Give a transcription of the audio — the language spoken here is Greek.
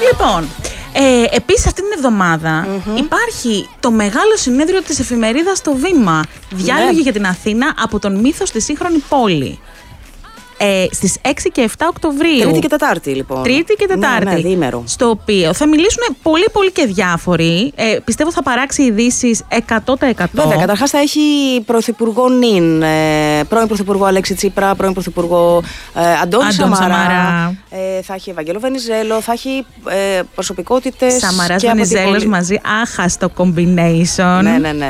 Λοιπόν, επίσης αυτή την εβδομάδα υπάρχει το μεγάλο συνέδριο της εφημερίδας Το Βήμα. Διάλογοι για την Αθήνα από τον μύθο στη σύγχρονη πόλη. Στις 6 και 7 Οκτωβρίου. Τρίτη και Τετάρτη, λοιπόν. Τρίτη και Τετάρτη. Ναι, διήμερο. Στο οποίο θα μιλήσουν πολύ και διάφοροι. Πιστεύω θα παράξει ειδήσεις 100%. Βέβαια, καταρχάς θα έχει πρωθυπουργό Νιν, πρώην πρωθυπουργό Αλέξη Τσίπρα, πρώην πρωθυπουργό Αντώνη Σαμαρά. Θα έχει Ευαγγέλο Βενιζέλο, θα έχει προσωπικότητες. Σαμαράς Βενιζέλος μαζί, άχαστο combination. Ναι.